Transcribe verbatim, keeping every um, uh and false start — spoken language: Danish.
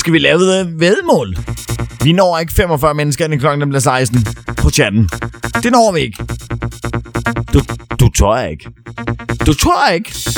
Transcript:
skal vi lave et vedmål. Vi når ikke femogfyrre mennesker, inden klokken bliver seksten på chatten. Det når vi ikke. Du, du tør ikke. Du tør ikke.